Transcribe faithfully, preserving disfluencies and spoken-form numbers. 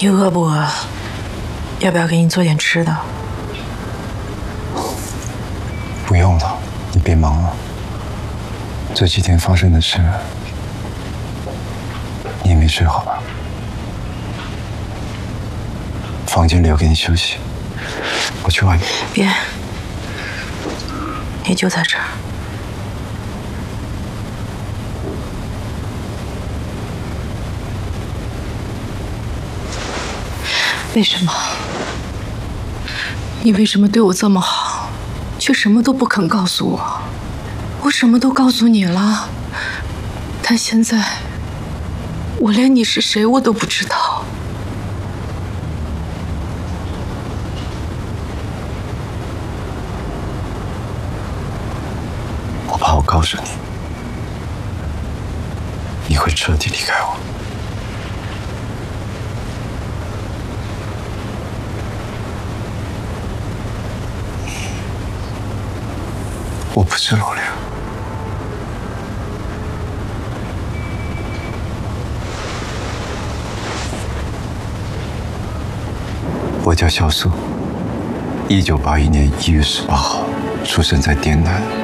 你饿不饿？要不要给你做点吃的？ 不用了，你别忙了。这几天发生的事，你也没睡好吧？房间留给你休息，我去外面。 别，你就在这儿。 为什么？你为什么对我这么好，却什么都不肯告诉我？我什么都告诉你了，但现在我连你是谁我都不知道。 我怕我告诉你，你会彻底离开我。 我不是罗亮，我叫肖素，一九八一年一月十八号出生在滇南。